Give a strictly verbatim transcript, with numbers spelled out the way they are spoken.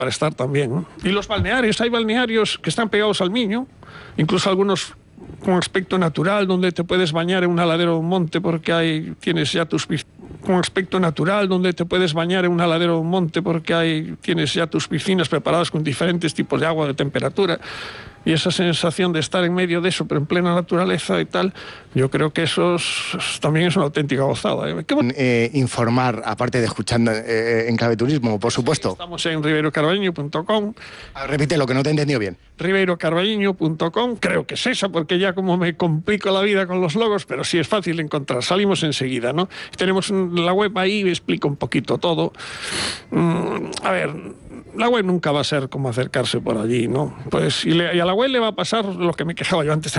para estar también, ¿no? Y los balnearios, hay balnearios que están pegados al Miño, incluso algunos con aspecto natural, donde te puedes bañar en una ladera de un monte porque hay, tienes ya tus con aspecto natural, donde te puedes bañar en una ladera de un monte porque hay, tienes ya tus piscinas preparadas con diferentes tipos de agua, de temperatura. Y esa sensación de estar en medio de eso, pero en plena naturaleza y tal, yo creo que eso es, también es una auténtica gozada. ¿eh? Eh, informar, aparte de escuchando eh, en Clave Turismo, por supuesto. Sí, estamos en ribeiro carballiño punto com. Repite lo que no te he entendido bien. ribeiro carballiño punto com, creo que es esa, porque ya como me complico la vida con los logos, pero sí es fácil de encontrar, salimos enseguida, ¿no? Tenemos la web ahí, explico un poquito todo. Mm, a ver, la web nunca va a ser como acercarse por allí, ¿no? Pues y, le, y a la web le va a pasar lo que me quejaba yo antes.